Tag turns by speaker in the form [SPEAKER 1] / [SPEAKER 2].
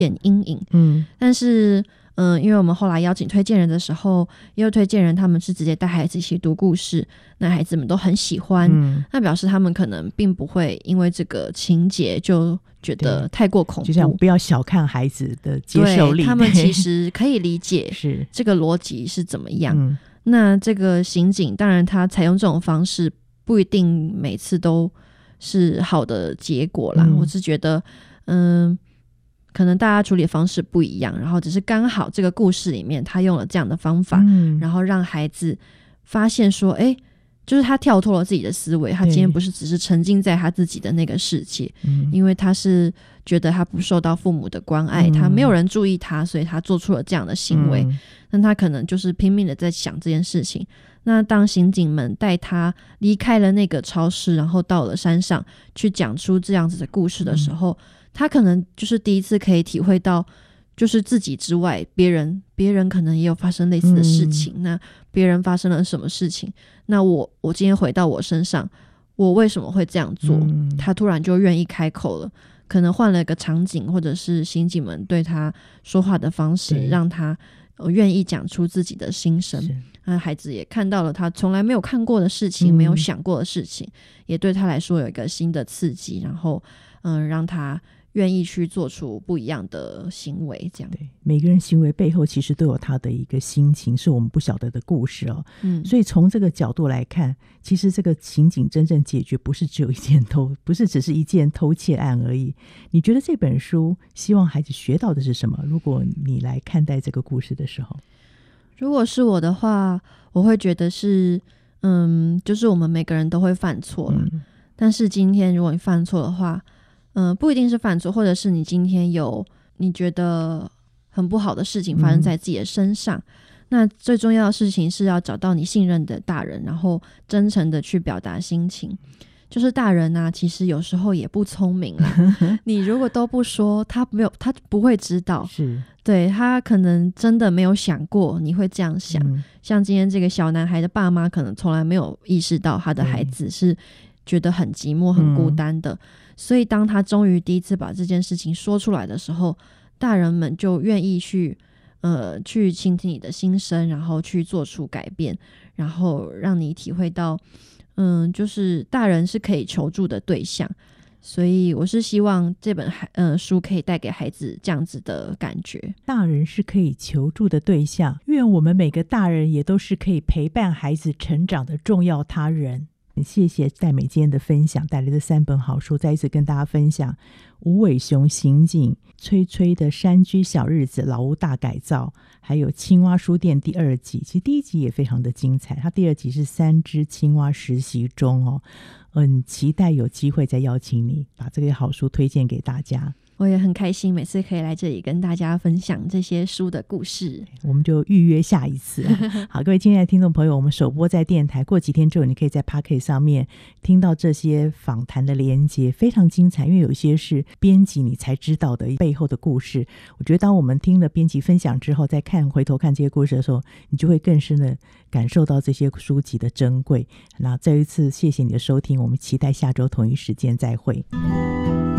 [SPEAKER 1] 点阴影。但是因为我们后来邀请推荐人的时候，也有推荐人他们是直接带孩子一起读故事，那孩子们都很喜欢，那表示他们可能并不会因为这个情节就觉得太过恐怖。
[SPEAKER 2] 就像不要小看孩子的接受力，
[SPEAKER 1] 他们其实可以理解
[SPEAKER 2] 是这
[SPEAKER 1] 个逻辑是怎么样。那这个刑警当然他采用这种方式不一定每次都是好的结果啦，我是觉得可能大家处理的方式不一样，然后只是刚好这个故事里面他用了这样的方法，然后让孩子发现说就是他跳脱了自己的思维，他今天不是只是沉浸在他自己的那个世界，因为他是觉得他不受到父母的关爱，他没有人注意他，所以他做出了这样的行为，那他可能就是拼命的在想这件事情。那当刑警们带他离开了那个超市，然后到了山上去讲出这样子的故事的时候，他可能就是第一次可以体会到，就是自己之外别人可能也有发生类似的事情，那别人发生了什么事情，那我今天回到我身上，我为什么会这样做，他突然就愿意开口了，可能换了一个场景，或者是刑警们对他说话的方式，让他愿意讲出自己的心声。那孩子也看到了他从来没有看过的事情，没有想过的事情，也对他来说有一个新的刺激，然后让他愿意去做出不一样的行为。这样
[SPEAKER 2] 对，每个人行为背后其实都有他的一个心情，是我们不晓得的故事哦。所以从这个角度来看，其实这个刑警真正解决不是只是一件偷窃案而已。你觉得这本书希望孩子学到的是什么？如果你来看待这个故事的时候，
[SPEAKER 1] 如果是我的话，我会觉得是就是我们每个人都会犯错啦，但是今天如果你犯错的话，不一定是犯错，或者是你今天有你觉得很不好的事情发生在自己的身上，那最重要的事情是要找到你信任的大人，然后真诚的去表达心情。就是大人啊，其实有时候也不聪明啦你如果都不说，他不会知道，是对，他可能真的没有想过你会这样想，像今天这个小男孩的爸妈可能从来没有意识到他的孩子是觉得很寂寞很孤单的，所以当他终于第一次把这件事情说出来的时候，大人们就愿意去倾听你的心声，然后去做出改变，然后让你体会到就是大人是可以求助的对象。所以我是希望这本书可以带给孩子这样子的感觉，
[SPEAKER 2] 大人是可以求助的对象，愿我们每个大人也都是可以陪伴孩子成长的重要他人。谢谢戴美今天的分享，带来的3本好书，再一次跟大家分享吴伟雄刑警、崔崔的山居小日子、老屋大改造，还有青蛙书店第2集。其实第1集也非常的精彩，它第2集是3只青蛙实习中哦。期待有机会再邀请你把这个好书推荐给大家。
[SPEAKER 1] 我也很开心每次可以来这里跟大家分享这些书的故事，
[SPEAKER 2] 我们就预约下一次好，各位亲爱的听众朋友，我们首播在电台，过几天之后你可以在 Podcast 上面听到这些访谈的连结，非常精彩，因为有些是编辑你才知道的背后的故事。我觉得当我们听了编辑分享之后，再回头看这些故事的时候，你就会更深的感受到这些书籍的珍贵。那再一次谢谢你的收听，我们期待下周同一时间再会。